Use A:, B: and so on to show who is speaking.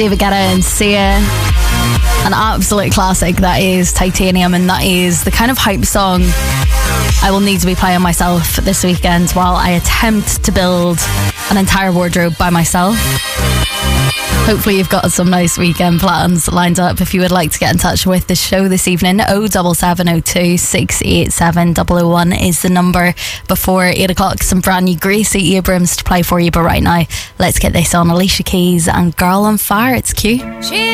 A: David Guetta and Sia. An absolute classic that is Titanium, and that is the kind of hype song I will need to be playing myself this weekend while I attempt to build an entire wardrobe by myself. Hopefully you've got some nice weekend plans lined up. If you would like to get in touch with the show this evening, 07702 687 001 is the number. Before 8 o'clock, some brand new Gracie Abrams to play for you, but right now let's get this on. Alicia Keys and Girl on Fire. It's Q.